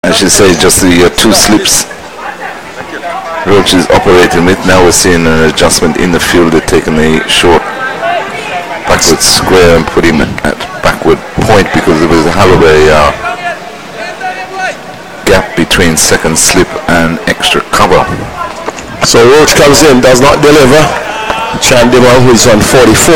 I should say just the two slips Roach is operating with. Now we're seeing an adjustment in the field. They're taking a short backward square and put him at backward point because there was a hell of a gap between second slip and extra cover. So Roach comes in, does not deliver. Chandimal, who's on 44,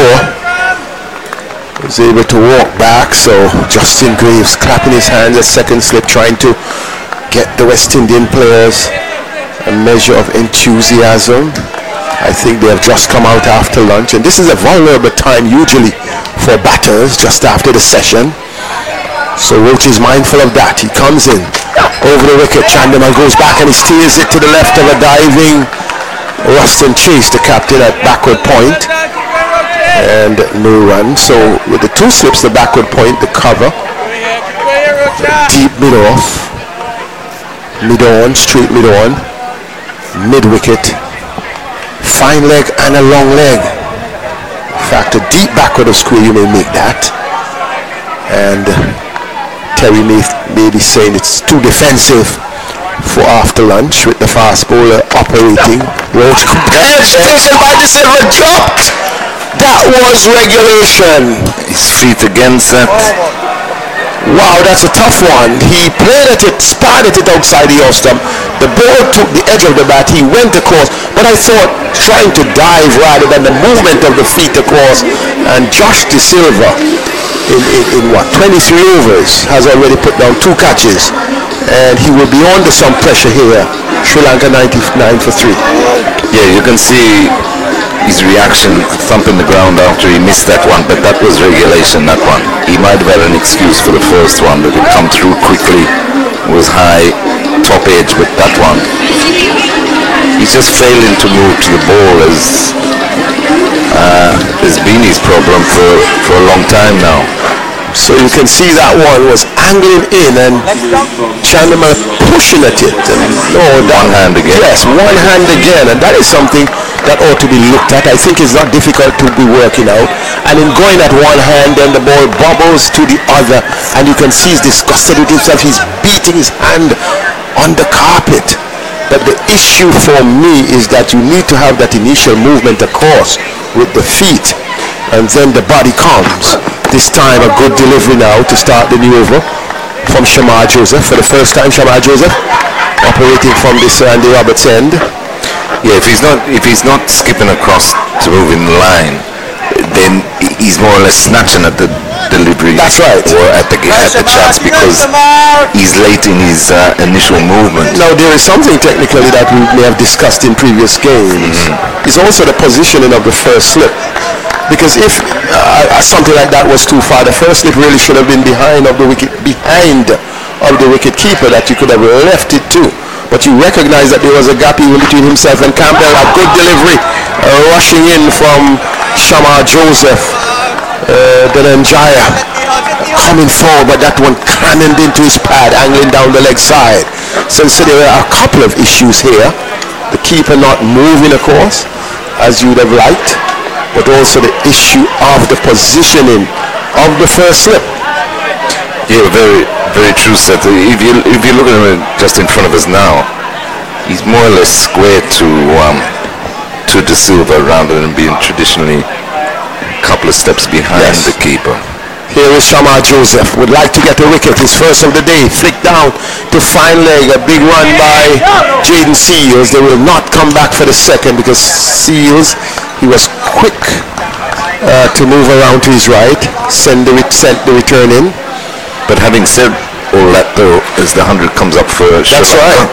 is able to walk back. So Justin Graves clapping his hands at second slip, trying to get the West Indian players a measure of enthusiasm. I think they have just come out after lunch, and this is a vulnerable time usually for batters just after the session. So Roach is mindful of that. He comes in over the wicket. Chandimal goes back and he steers it to the left of a diving Ruston Chase, the captain, at backward point, and no run. So with the two slips, the backward point, the cover, deep mid off, mid on, straight mid on, mid wicket, fine leg and a long leg. In fact, a deep backward of square, you may make that. And Terry may be saying it's too defensive for after lunch with the fast bowler operating. Roach station by the silver dropped. That was regulation. His feet against that. Wow, that's a tough one. He played at it, sparred at it outside the off stump. The ball took the edge of the bat. He went across, but I thought trying to dive rather than the movement of the feet across. And Josh De Silva, in what, 23 overs, has already put down 2 catches. And he will be under some pressure here. Sri Lanka 99 for 3. Yeah, you can see his reaction, thumping the ground after he missed that one, but that was regulation, that one. He might have had an excuse for the first one, that it come through quickly, was high, top edge, but that one, he's just failing to move to the ball has been his problem for a long time now. So you can see that one was angling in and Chandimal pushing at it. And one hand again. Yes, one hand again, and that is something that ought to be looked at. I think it's not difficult to be working out. And in going at one hand, then the ball bobbles to the other, and you can see he's disgusted with himself. He's beating his hand on the carpet. But the issue for me is that you need to have that initial movement across with the feet, and then the body comes. This time a good delivery now to start the new over from Shamar Joseph. For the first time, Shamar Joseph operating from this Andy Roberts end. Yeah, if he's not skipping across to move in line, then he's more or less snatching at the delivery. That's right. Or at the chance because he's late in his initial movement. Now there is something technically that we may have discussed in previous games. It's also the positioning of the first slip. Because if something like that was too far, the first slip really should have been behind of the wicket keeper that you could have left it to. But you recognize that there was a gap even between himself and Campbell. A good delivery rushing in from Shamar Joseph. Dhananjaya coming forward, but that one cannoned into his pad, angling down the leg side. So there were a couple of issues here. The keeper not moving, of course, as you'd have liked, but also the issue of the positioning of the first slip. Yeah, very, very true, Seth. If you look at him just in front of us now, he's more or less square to De Silva rather than being traditionally a couple of steps behind the keeper. Here is Shamar Joseph, would like to get a wicket, his first of the day, flicked down to fine leg, a big run by Jaden Seals. They will not come back for the second because Seals, he was quick to move around to his right, sent the return in. But having said all that though, as the 100 comes up for That's right.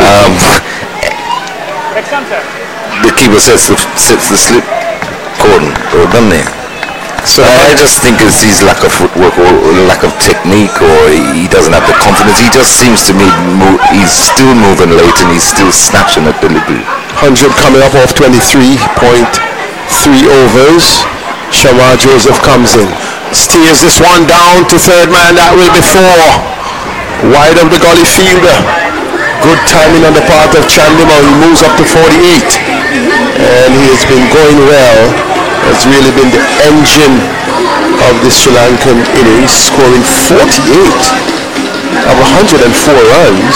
The keeper sets the slip cordon, or done there. So I just think it's his lack of footwork or lack of technique, or he doesn't have the confidence. He just seems to me he's still moving late and he's still snatching at delivery. 100 coming up off 23.3 overs. Shamar Joseph comes in, steers this one down to third man. That will be 4. Wide of the gully fielder. Good timing on the part of Chandimal. He moves up to 48, and he has been going well. Has really been the engine of this Sri Lankan innings, scoring 48 of 104 runs.